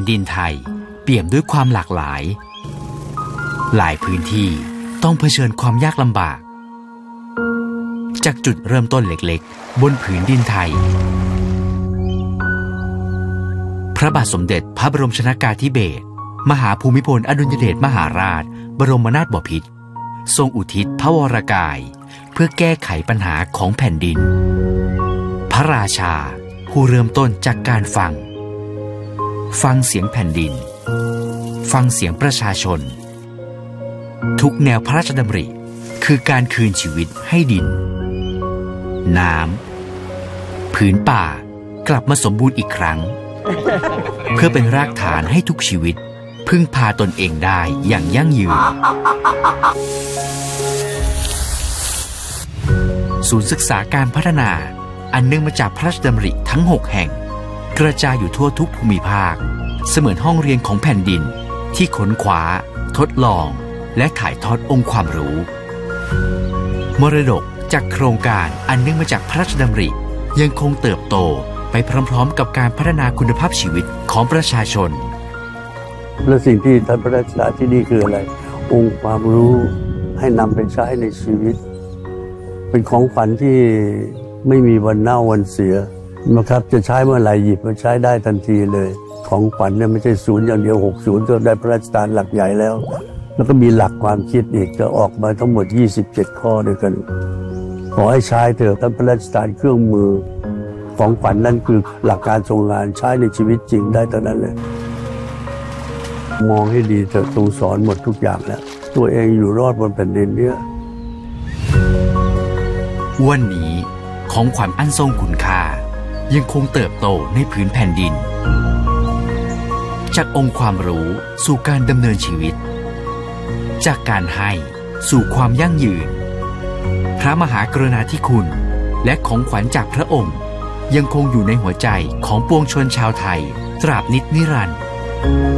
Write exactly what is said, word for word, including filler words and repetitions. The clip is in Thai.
ดินไทยเปี่ยมด้วยความหลากหลายหลายพื้นที่ต้องเผชิญความยากลำบากจากจุดเริ่มต้นเล็กๆบนผืนดินไทยพระบาทสมเด็จพระบรมชนกาธิเบศรมหาภูมิพลอดุลยเดชมหาราชบรมนาถบพิตรทรงอุทิศพระวรกายเพื่อแก้ไขปัญหาของแผ่นดินพระราชาผู้เริ่มต้นจากการฟังฟังเสียงแผ่นดินฟังเสียงประชาชนทุกแนวพระราชดำริคือการคืนชีวิตให้ดินน้ำผืนป่ากลับมาสมบูรณ์อีกครั้งเพื่อเป็นรากฐานให้ทุกชีวิตพึ่งพาตนเองได้อย่างยั่งยืนศูนย์ศึกษาการพัฒนาอันเนื่องมาจากพระราชดำริทั้งหกแห่งกระจายอยู่ทั่วทุกภูมิภาคเสมือนห้องเรียนของแผ่นดินที่ค้นคว้าทดลองและถ่ายทอดองค์ความรู้มรดกจากโครงการอันเนื่องมาจากพระราชดำริยังคงเติบโตไปพร้อมๆกับการพัฒนาคุณภาพชีวิตของประชาชนและสิ่งที่ท่านพระราชทานที่นี่คืออะไรองค์ความรู้ให้นำไปใช้ในชีวิตเป็นของขวัญที่ไม่มีวันเน่าวันเสียนะครับจะใช้เมื่อไหร่หยิบมาใช้ได้ทันทีเลยของขวัญเนี่ยไม่ใช่ศูนย์อย่างเดียวหกศูนย์ก็ได้พระราชทานหลักใหญ่แล้วแล้วก็มีหลักความคิดอีกจะออกมาทั้งหมดยี่สิบเจ็ดข้อด้วยกันขอให้ใช้เถอะท่านพระราชทานเครื่องมือของขวัญนั่นคือหลักการทรงงานใช้ในชีวิตจริงได้เท่านั้นเลยมองให้ดีเถอะทรงสอนหมดทุกอย่างแล้วตัวเองอยู่รอดบนแผ่นดินเนี้ยวันนี้ของขวัญอันทรงคุณค่ายังคงเติบโตในผืนแผ่นดินจากองค์ความรู้สู่การดำเนินชีวิตจากการให้สู่ความยั่งยืนพระมหากรุณาธิคุณและของขวัญจากพระองค์ยังคงอยู่ในหัวใจของปวงชนชาวไทยตราบนิจนิรันดร์